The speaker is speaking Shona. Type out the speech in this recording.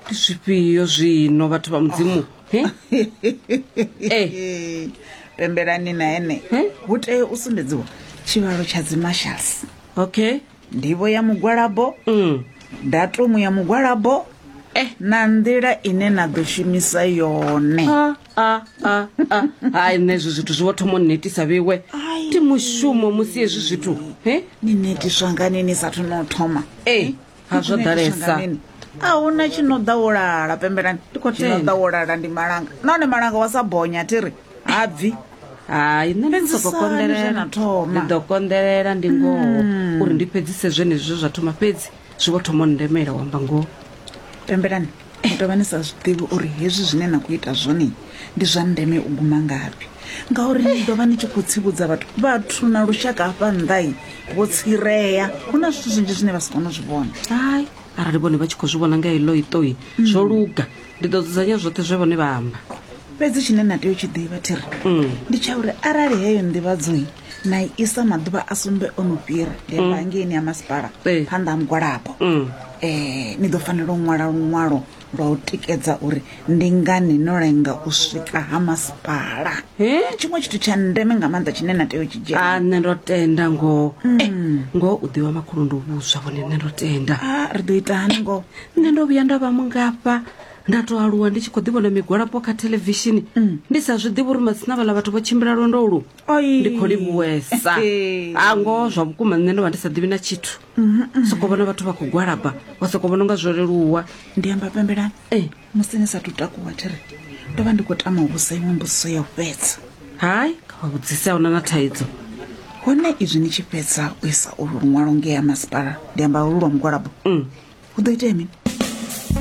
zwifhio zwino vhathu vha mudzimu pembelani na ene hu tea u sumbedziwa tshivhalo tsha dzi marshals. Okay, ndivho ya mugwalabo, datumu ya mugwalabo na nḓila ine na ḓo shumisa yone. Hai, nezwo zwithu zwi vho thoma netisa vhewe ti mushumo musi hezwi zwithu ni netiswa ngani ni sathu no thoma ha zwo ḓalesa. A huna tshino ḓa wo lala pembelani, tshino ḓa wo lala ndi malanga nahone malanga wa sa bonya tiri ha bvi. Hai, nṋe ndi soko konḓelela, ndi ḓo konḓelela ndi ngoho uri ndi fhedzise zwenezwo zwa thoma fhedzi zwi vho thoma ndemela wamba ngoho. Pembelani ni tovha ni sa zwiḓivhi uri hezwi zwine na khou ita zwone ndi zwa ndeme u guma ngafhi, ngauri ni ḓovha ni tshi khou tsivhudza vhathu na lushaka hafha nnḓai vho tsireya. Hu na zwithu zwinzhi zwine vha si kone u zwi vhona. Hai, arali vhone vha tshi khou zwi vhona nga heḽo itoi zwo luga, ndi ḓo dzudzanya zwoṱhe zwe vhone vha amba. Fhedzi tshine na tea u tshi ḓivha thiri ndi tsha uri arali heyo nḓivhadzoi na i isa maḓuvha a sumbe o no fhira ndi hangeni ya masipala phanḓa ha mugwalabo, ni ḓo fanela u ṅwala luṅwalo lwa u tikedza uri ndi ngani no lenga u swika ha masipala. Tshiṅwe tshithu tsha ndeme nga maanḓa tshine na tea u tshi dzhia. Nṋe ndo tenda ngoho, ngoho u ḓivha makhulu ndo vhuswa vhone, nṋe ndo tenda. Ri ḓo ita hani ngoho? Nṋe ndo vhuya nda vha mungafha nda to aluwa ndi tshi khou ḓivhona migwalabo kha televishini ndi sa zwi ḓivha uri masina vhaḽa vhathu vho tshimbila lwendo ulu ndi khou livhuwesa. Ngoho zwa vhukuma nṋe ndo vha ndi sa ḓivhi na tshithu, soko vhona vhathu vha khou gwalaba wa soko vhona nga zwo leluwa. Ndi amba pembelani musi ni sathu takuwa thiri ndo vha ndi khou tama u vhusa iṅwe mbudziso ya u fhedza. Hai, kha vha vhudzise ahuna na thaidzo. Hone izwi ni tshi fhedza u isa ulu luṅwalo ngei ya masipala ndi amba ulu lwa mugwalabo hu ḓo itea mini?